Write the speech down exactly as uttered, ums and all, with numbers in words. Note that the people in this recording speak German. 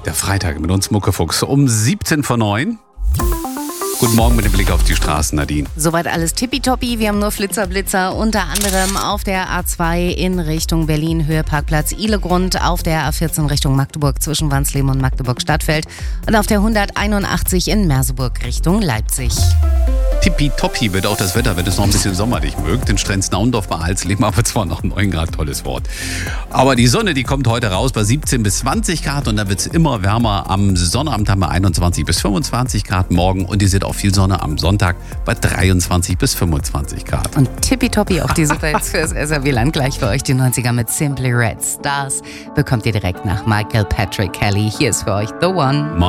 Der Freitag mit uns Muckefuchs um siebzehn vor neun. Guten Morgen mit dem Blick auf die Straßen, Nadine. Soweit alles tippitoppi. Wir haben nur Flitzer-Blitzer, unter anderem auf der A zwei in Richtung Berlin, Höhe Parkplatz Ihlegrund, auf der A vierzehn Richtung Magdeburg zwischen Wansleben und Magdeburg-Stadtfeld und auf der hunderteinundachtzig in Merseburg Richtung Leipzig. Tippitoppi wird auch das Wetter, wenn es noch ein bisschen sommerlich mögt. In Strenz-Naundorf bei Alsleben, aber zwar noch neun Grad, tolles Wort. Aber die Sonne, die kommt heute raus bei siebzehn bis zwanzig Grad und dann wird es immer wärmer. Am Sonnabend haben wir einundzwanzig bis fünfundzwanzig Grad morgen und ihr seht auch viel Sonne am Sonntag bei dreiundzwanzig bis fünfundzwanzig Grad. Und tippitoppi auch die Superhits fürs S R W-Land. Gleich für euch die neunziger mit Simply Red Stars. Bekommt ihr direkt nach Michael Patrick Kelly. Hier ist für euch The One.